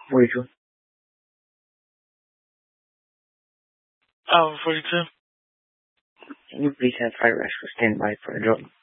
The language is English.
42. 42. Can you please have fire rescue stand by for a drone?